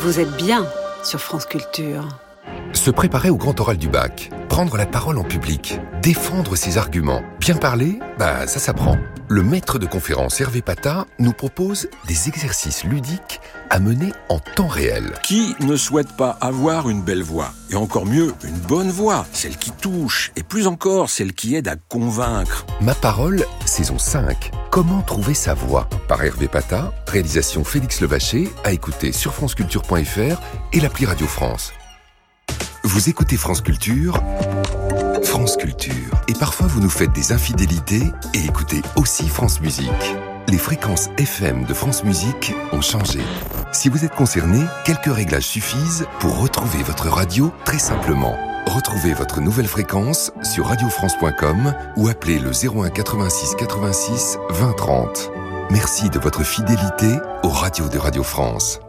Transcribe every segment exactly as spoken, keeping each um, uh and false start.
Vous êtes bien sur France Culture. Se préparer au grand oral du bac, prendre la parole en public, défendre ses arguments, bien parler, bah ça s'apprend. Le maître de conférence Hervé Pata nous propose des exercices ludiques à mener en temps réel. Qui ne souhaite pas avoir une belle voix ? Et encore mieux, une bonne voix, celle qui touche, et plus encore, celle qui aide à convaincre. Ma parole, saison cinq. Comment trouver sa voix ? Par Hervé Pata, réalisation Félix Levaché, à écouter sur franceculture point f r et l'appli Radio France. Vous écoutez France Culture, France Culture. Et parfois vous nous faites des infidélités et écoutez aussi France Musique. Les fréquences F M de France Musique ont changé. Si vous êtes concerné, quelques réglages suffisent pour retrouver votre radio très simplement. Retrouvez votre nouvelle fréquence sur radio france point com ou appelez le zéro un quatre-vingt-six quatre-vingt-six vingt trente. Merci de votre fidélité aux radios de Radio France.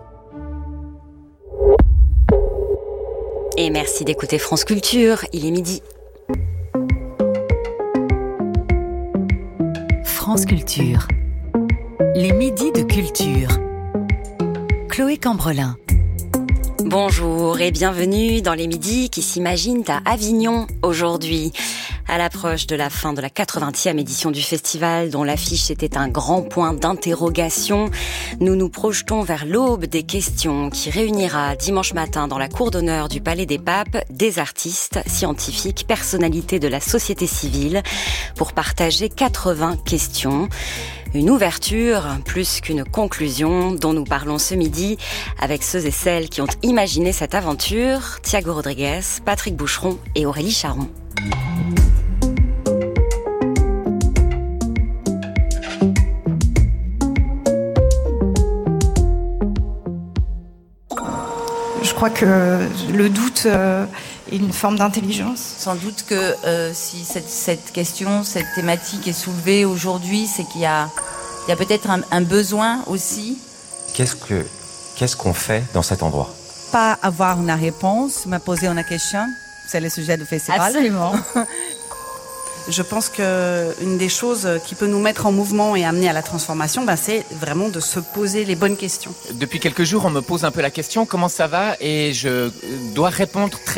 Et merci d'écouter France Culture, il est midi. France Culture. Les midis de culture. Chloé Cambrelin. Bonjour et bienvenue dans les midis qui s'imaginent à Avignon aujourd'hui. À l'approche de la fin de la quatre-vingtième édition du festival, dont l'affiche était un grand point d'interrogation, nous nous projetons vers l'aube des questions qui réunira dimanche matin dans la cour d'honneur du Palais des Papes des artistes, scientifiques, personnalités de la société civile pour partager quatre-vingts questions. Une ouverture plus qu'une conclusion dont nous parlons ce midi avec ceux et celles qui ont imaginé cette aventure, Thiago Rodriguez, Patrick Boucheron et Aurélie Charon. Je crois que le doute euh, est une forme d'intelligence. Sans doute que euh, si cette, cette question, cette thématique est soulevée aujourd'hui, c'est qu'il y a, il y a peut-être un, un besoin aussi. Qu'est-ce que, qu'est-ce qu'on fait dans cet endroit ? Pas avoir une réponse, me poser une question, c'est le sujet du festival. Absolument. Je pense qu'une des choses qui peut nous mettre en mouvement et amener à la transformation, ben, c'est vraiment de se poser les bonnes questions. Depuis quelques jours, on me pose un peu la question « Comment ça va ?» et je dois répondre très